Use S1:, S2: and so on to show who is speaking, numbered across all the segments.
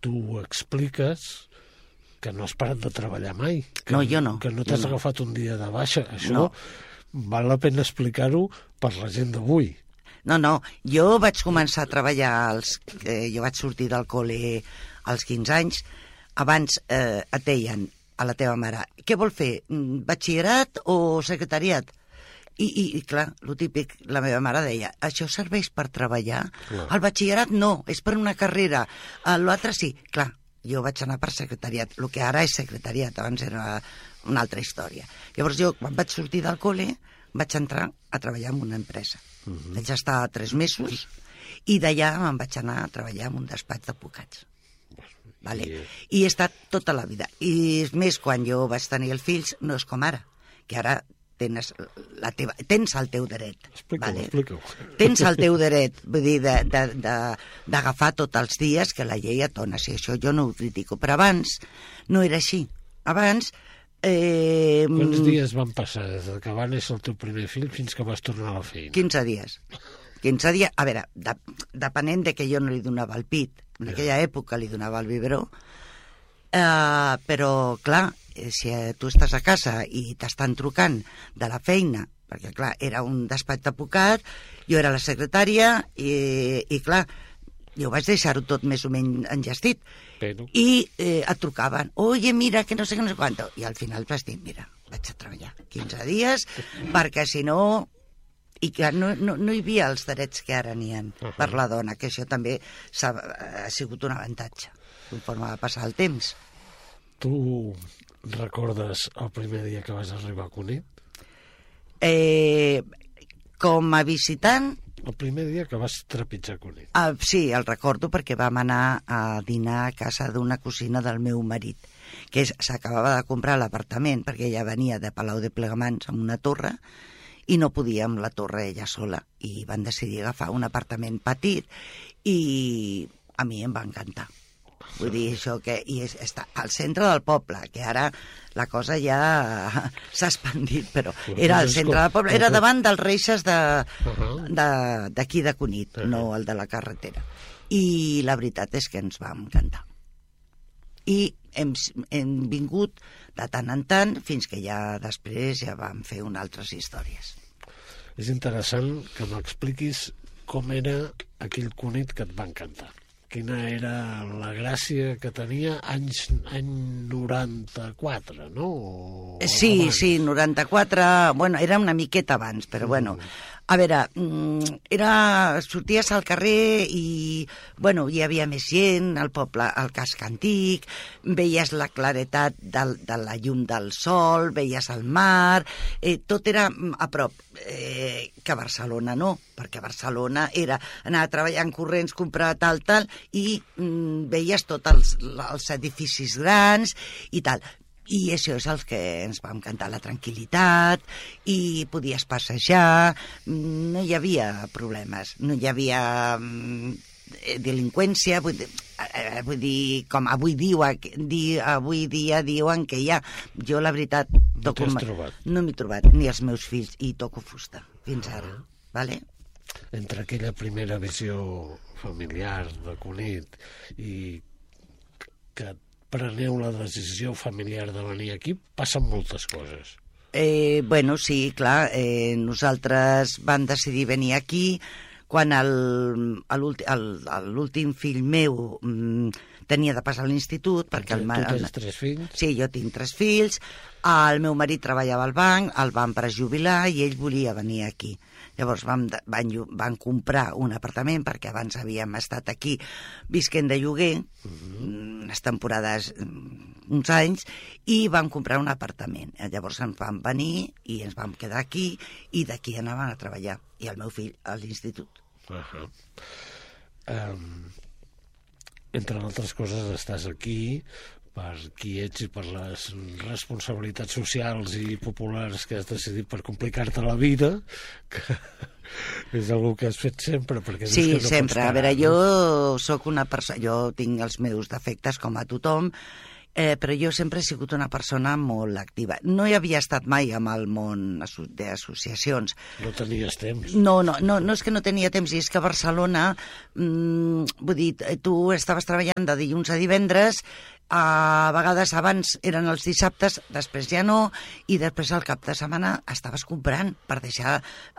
S1: tu expliques que no has parat de treballar mai.
S2: No, jo no.
S1: Que no t'has agafat un dia de baixa. Això
S2: No.
S1: val la pena explicar-ho per la gent d'avui.
S2: No, jo vaig començar a treballar, jo vaig sortir del col·le als 15 anys. Abans et deien a la teva mare, què vol fer, batxillerat o secretariat? I clar, el típic, la meva mare deia, això serveix per treballar?
S1: Clar.
S2: El batxillerat no, és per una carrera. L'altre sí. Clar, jo vaig anar per secretariat, el que ara és secretariat, abans era una altra història. Llavors jo, quan vaig sortir del col·le, vaig entrar a treballar en una empresa. Vaig estar 3 mesos i d'allà me'n vaig anar a treballar en un despatx d'advocats. Vale? I he estat tota la vida. I és més, quan jo vaig tenir els fills, no és com ara, que ara tens el teu dret.
S1: Explica-ho.
S2: Tens el teu dret, vull dir, d'agafar tots els dies que la llei et dona. Si això jo no ho critico, però abans no era així. Abans...
S1: Quants dies van passar des que va néixer el teu primer fill fins que vas tornar a la feina?
S2: 15 dies. 15 dies, a veure, depenent de que jo no li donava el pit, en aquella època li donava el biberó, però, clar, si tu estàs a casa i t'estan trucant de la feina, perquè, clar, era un despatx d'advocat, jo era la secretària i clar, jo vaig deixar-ho tot més o menys enllestit.
S1: Però...
S2: I et trucaven, oye, mira, que no sé què, no sé quanto. I al final vas dir, mira, vaig a treballar 15 dies, perquè si no... I que no hi havia els drets que ara n'hi ha per la dona, que això també ha sigut un avantatge, conforme va passar el temps.
S1: Tu recordes el primer dia que vas arribar a Cunit?
S2: Com a visitant...
S1: El primer dia que vas trepitjar Cunit.
S2: Sí, el recordo perquè vam anar a dinar a casa d'una cosina del meu marit, que s'acabava de comprar l'apartament, perquè ella venia de Palau de Plegamans amb una torre, i no podia amb la torre ella sola, i van decidir agafar un apartament petit, i a mi em va encantar. Vull dir, això que està al centre del poble, que ara la cosa ja s'ha expandit, però era al centre del poble, era davant dels reixes d'aquí de Cunit, no el de la carretera. I la veritat és que ens va encantar. I hem vingut de tant en tant, fins que ja després ja vam fer altres històries.
S1: És interessant que m'expliquis com era aquell Cunit que et va encantar. Quina era la gràcia que tenia any 94, no?
S2: Sí, 94, bueno, era una miqueta abans, però bueno, a veure, sorties al carrer i, bueno, hi havia més gent, al poble, al casc antic, veies la claretat de la llum del sol, veies el mar, tot era a prop, que a Barcelona no, perquè a Barcelona era anar a treballar en corrents, comprar tal, i veies tots els edificis grans i tal. I això és el que ens va encantar, la tranquil·litat, i podies passejar, no hi havia problemes, no hi havia delinqüència, vull dir, com avui dia diuen que hi ha. Jo, la veritat, no m'he trobat, ni els meus fills, i toco fusta, fins ara, vale?
S1: Entre aquella primera visió familiar de Cunit i que preneu la decisió familiar de venir aquí, passen moltes coses.
S2: Bueno, sí, clar, nosaltres vam decidir venir aquí quan l'últim fill meu tenia de passar a l'institut.
S1: Tu tens 3 fills?
S2: Sí, jo tinc 3 fills. El meu marit treballava al banc, el van prejubilar i ell volia venir aquí. Llavors van comprar un apartament, perquè abans havíem estat aquí visquent de lloguer, unes temporades, uns anys, i van comprar un apartament. Llavors ens van venir i ens vam quedar aquí, i d'aquí anaven a treballar, i el meu fill a l'institut.
S1: Entre altres coses, estàs aquí per qui ets i per les responsabilitats socials i populars que has decidit per complicar-te la vida, que és una que has fet sempre.
S2: Sí, sempre. A veure, jo sóc una persona... Jo tinc els meus defectes com a tothom però jo sempre he sigut una persona molt activa. No hi havia estat mai amb el món d'associacions.
S1: No tenies temps.
S2: No és que no tenia temps, i és que a Barcelona, vull dir, tu estaves treballant de dilluns a divendres, a vegades abans eren els dissabtes, després ja no, i després al cap de setmana estaves comprant per deixar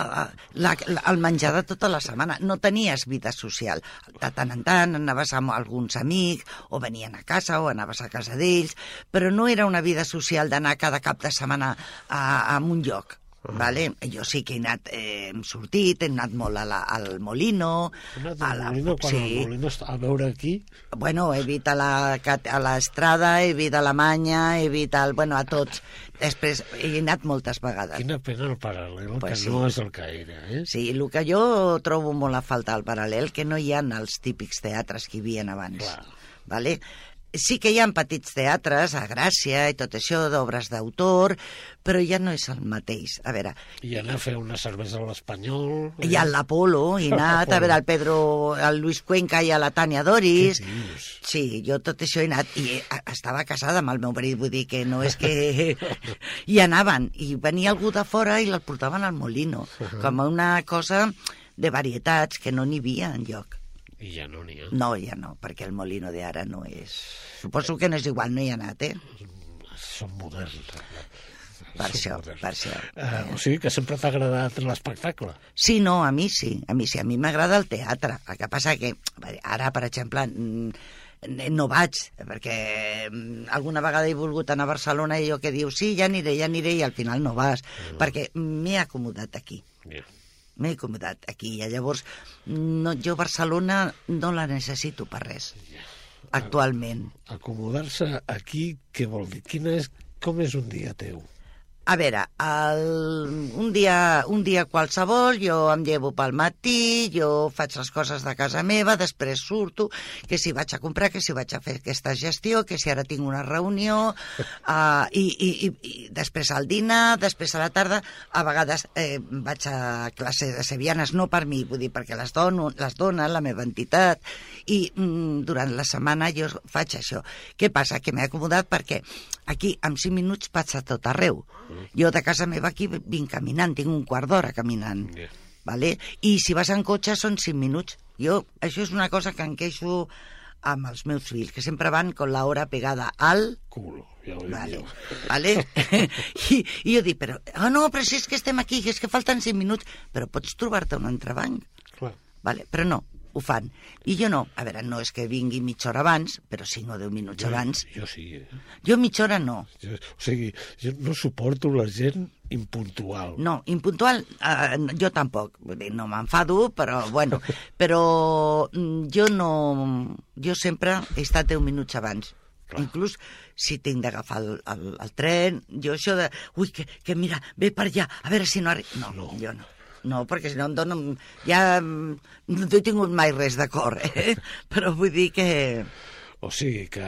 S2: el menjar de tota la setmana. No tenies vida social. De tant en tant anaves amb alguns amics, o venien a casa, o anaves a casa d'ells, però no era una vida social d'anar cada cap de setmana a un lloc. Vale? Jo sí que hem sortit, hem anat molt al Molino.
S1: Al Molino, quan el Molino a veure aquí?
S2: Bueno, he vist a l'Estrada, he vist a l'Alemanya, he vist a tots. Després he anat moltes vegades.
S1: Quina pena el paral·lel,
S2: pues
S1: que no és el que era, eh?
S2: Sí, el que jo trobo molt a faltar al paral·lel, que no hi ha els típics teatres que hi havia abans.
S1: Clar.
S2: Vale? Sí que hi ha petits teatres, a Gràcia i tot això, d'obres d'autor, però ja no és el mateix. A veure...
S1: I anar a fer una cervesa a l'Espanyol...
S2: I a l'Apolo, i anat a veure el Pedro, el Luis Cuenca i a la Tània Doris...
S1: Què dius?
S2: Sí, jo tot això he anat, i estava casada amb el meu marit, vull dir que no és que... I anaven, i venia algú de fora i el portaven al Molino, com una cosa de varietats que no n'hi havia enlloc.
S1: I ja no n'hi ha.
S2: No, ja no, perquè el Molino de ara no és... Suposo que no és igual, no hi ha anat,
S1: Són moderns.
S2: Per això.
S1: O sigui que sempre t'ha agradat l'espectacle.
S2: Sí, no, a mi sí. A mi m'agrada el teatre. El que passa que ara, per exemple, no vaig, perquè alguna vegada he volgut anar a Barcelona i jo que diu, sí, ja aniré, i al final no vas, perquè m'he acomodat aquí. M'he acomodat aquí, i llavors jo Barcelona no la necessito per res, actualment.
S1: Acomodar-se aquí, què vol dir? Com és un dia teu?
S2: A veure, un dia qualsevol, jo em llevo pel matí, jo faig les coses de casa meva, després surto, que si vaig a comprar, que si vaig a fer aquesta gestió, que si ara tinc una reunió, i després al dinar, després a la tarda, a vegades vaig a classe de sevillanes, no per mi, vull dir, perquè les dona la meva entitat, i durant la setmana jo faig això. Què passa? Que m'he acomodat perquè aquí, en 5 minuts, vaig a tot arreu. Jo de casa meva aquí vinc caminant, tinc un quart d'hora caminant, vale? I si vas en cotxe són 5 minuts. Això és una cosa que em queixo amb els meus fills, que sempre van con la hora pegada al...
S1: Culo, ja ho dic
S2: vale.
S1: jo.
S2: Vale? I jo dic, però si és que estem aquí, que és que falten 5 minuts, però pots trobar-te un entrebanc.
S1: Clar.
S2: Vale? Però no, ho fan. I jo no. A veure, no és que vingui mitja hora abans, però 5 o 10 minuts abans.
S1: Jo sí,
S2: Jo mitja hora no.
S1: Jo no suporto la gent impuntual.
S2: No, impuntual jo tampoc. Vull dir, no m'enfado, però bueno. Però jo no... Jo sempre he estat 10 minuts abans. Clar. Inclús si tinc d'agafar el tren, jo això de... Ui, que mira, ve per allà, a veure si no arriba... No, jo no. No, perquè si no em donen... Ja no he tingut mai res d'acord, Però vull dir que...
S1: O sigui que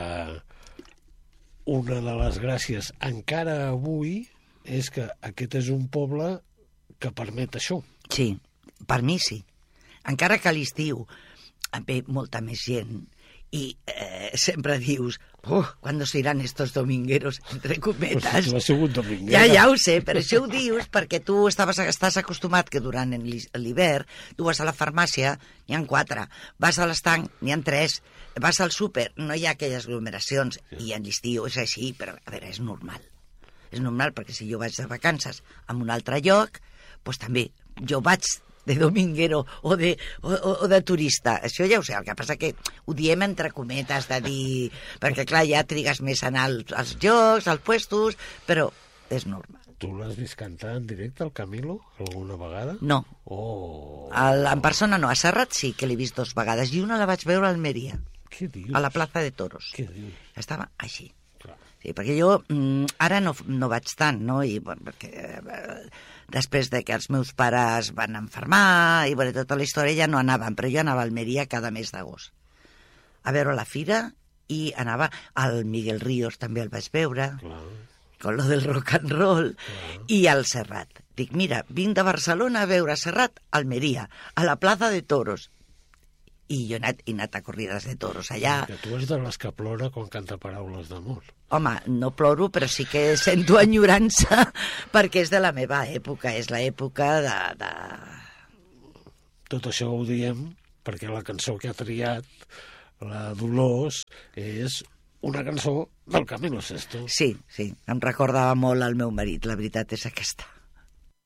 S1: una de les gràcies encara avui és que aquest és un poble que permet això.
S2: Sí, per mi sí. Encara que a l'estiu ve molta més gent i sempre dius, ¿cuándo se irán estos domingueros? Entre cometes.
S1: Pues tu has sigut dominguera.
S2: Ja ho sé, però això ho dius perquè tu estàs acostumat que durant l'hivern tu vas a la farmàcia, n'hi ha 4, vas a l'estanc, n'hi ha 3, vas al súper, no hi ha aquelles aglomeracions, i en l'estiu és així, però a veure, és normal. És normal perquè si jo vaig de vacances a un altre lloc, doncs també jo vaig de dominguero o de turista. Això ja ho sé, el que passa que ho diem entre cometes de dir... Perquè, clar, ja trigues més a anar als llocs, als puestos, però és normal.
S1: Tu l'has vist cantar en directe, el Camilo, alguna vegada?
S2: No.
S1: Oh.
S2: En persona no. A Serrat sí que l'he vist 2 vegades, i una la vaig veure a Almeria.
S1: Què dius?
S2: A la plaça de Toros.
S1: Què dius?
S2: Estava així.
S1: Clar.
S2: Sí, perquè jo ara no vaig tant, no? I, bueno, perquè després de que els meus pares van enfermar i bueno, tota la història ja no anaven, però jo anava a Almeria cada mes d'agost a veure la fira, i anava al Miguel Ríos, també el vaig veure.
S1: Clar.
S2: Con lo del rock and roll. Clar. I al Serrat. Dic, mira, vinc de Barcelona a veure Serrat, Almeria, a la plaça de Toros. I jo he anat a corrides de toros allà.
S1: Que tu és de les que plora quan canta paraules d'amor.
S2: Home, no ploro, però sí que sento enyorança perquè és de la meva època, és l'època de...
S1: Tot això ho diem perquè la cançó que ha triat, la Dolors, és una cançó del Camilo Sesto.
S2: Sí, em recordava molt el meu marit, la veritat és aquesta.